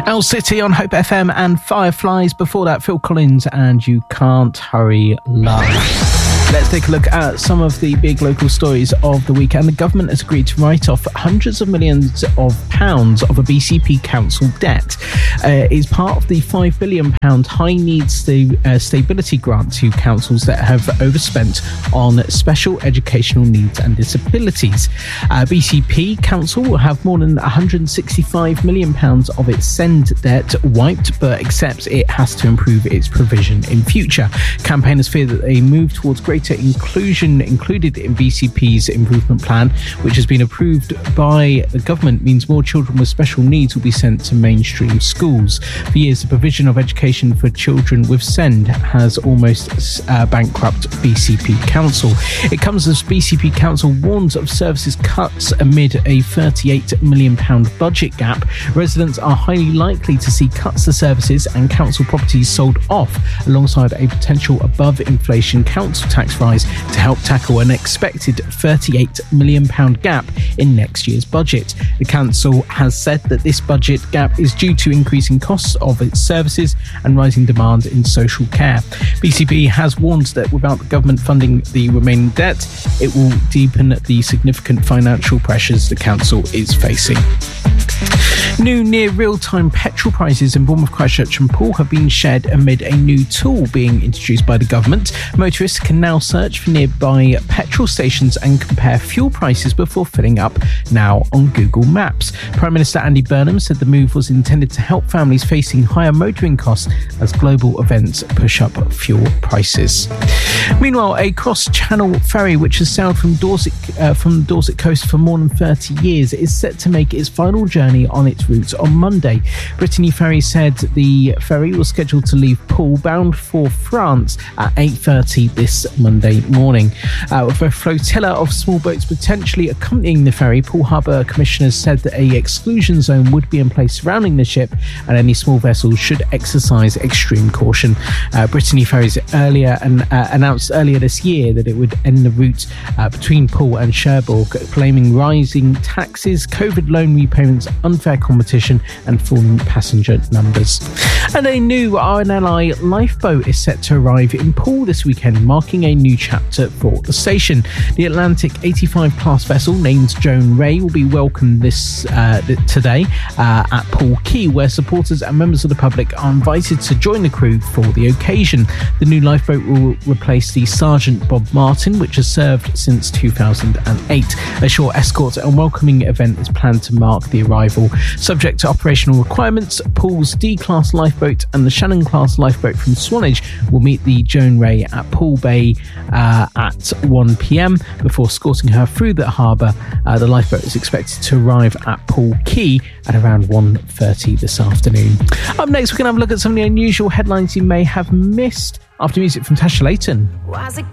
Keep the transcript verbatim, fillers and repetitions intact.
Owl City on Hope F M and Fireflies. Before that, Phil Collins and You Can't Hurry Love. Let's take a look at some of the big local stories of the week. And the government has agreed to write off hundreds of millions of pounds of a B C P council debt. Uh, it's part of the five billion pounds high needs sta- uh, stability grant to councils that have overspent on special educational needs and disabilities. Uh, B C P Council will have more than one hundred sixty-five million pounds of its SEND debt wiped, but accepts it has to improve its provision in future. Campaigners fear that a move towards greater inclusion included in B C P's improvement plan, which has been approved by the government, means more children with special needs will be sent to mainstream schools. For years, the provision of education for children with SEND has almost uh, bankrupt B C P Council. It comes as B C P Council warns of services cuts amid a thirty-eight million pounds budget gap. Residents are highly likely to see cuts to services and council properties sold off, alongside a potential above-inflation council tax rise to help tackle an expected thirty-eight million pounds gap in next year's budget. The council has said that this budget gap is due to increasing costs of its services and rising demand in social care. B C P has warned that without the government funding the remaining debt, it will deepen the significant financial pressures the council is facing. New near real-time petrol prices in Bournemouth, Christchurch and Poole have been shared amid a new tool being introduced by the government. Motorists can now search for nearby petrol stations and compare fuel prices before filling up, now on Google Maps. Prime Minister Andy Burnham said the move was intended to help families facing higher motoring costs as global events push up fuel prices. Meanwhile, a cross-channel ferry which has sailed from Dorset uh, from the Dorset coast for more than thirty years is set to make its final journey on its route on Monday. Brittany Ferry said the ferry was scheduled to leave Poole bound for France at eight thirty this Monday morning. Uh, with a flotilla of small boats potentially accompanying the ferry, Poole Harbour commissioners said that a exclusion zone would be in place surrounding the ship and any small vessels should exercise extreme caution. Uh, Brittany Ferries earlier and uh, announced earlier this year that it would end the route uh, between Poole and Cherbourg, claiming rising taxes, COVID loan repayments, unfair competition and falling passenger numbers. And a new R N L I lifeboat is set to arrive in Poole this weekend, marking a new chapter for the station. The Atlantic eighty-five class vessel, named Joan Ray, will be welcomed this uh, today uh, at Poole Quay, where supporters and members of the public are invited to join the crew for the occasion. The new lifeboat will replace the Sergeant Bob Martin, which has served since two thousand eight. A short escort and welcoming event is planned to mark the arrival. Subject to operational requirements, Poole's D-class lifeboat and the Shannon-class lifeboat from Swanage will meet the Joan Ray at Poole Bay uh, at one p.m. before escorting her through the harbour. Uh, the lifeboat is expected to arrive at Poole Quay at around one thirty this afternoon. Up next, we're going to have a look at some of the unusual headlines you may have missed after music from Tasha Layton. Was it